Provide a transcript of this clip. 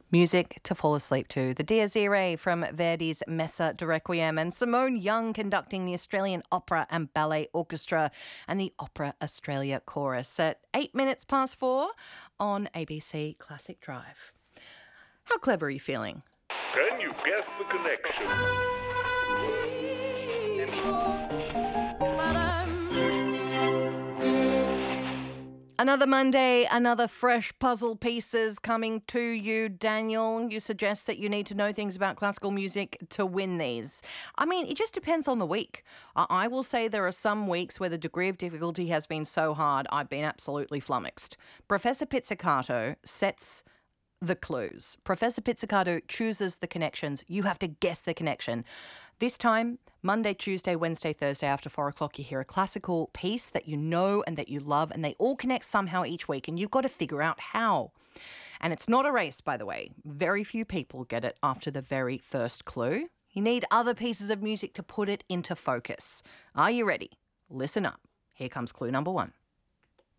Music to fall asleep to. The Dies Irae from Verdi's Messa de Requiem, and Simone Young conducting the Australian Opera and Ballet Orchestra and the Opera Australia Chorus at 4 on ABC Classic Drive. How clever are you feeling? Can you guess the connection? Another Monday, another fresh puzzle pieces coming to you, Daniel. You suggest that you need to know things about classical music to win these. I mean, it just depends on the week. I will say there are some weeks where the degree of difficulty has been so hard, I've been absolutely flummoxed. Professor Pizzicato sets the clues. Professor Pizzicato chooses the connections. You have to guess the connection. This time, Monday, Tuesday, Wednesday, Thursday after 4 o'clock, you hear a classical piece that you know and that you love, and they all connect somehow each week, and you've got to figure out how. And it's not a race, by the way. Very few people get it after the very first clue. You need other pieces of music to put it into focus. Are you ready? Listen up. Here comes clue number 1.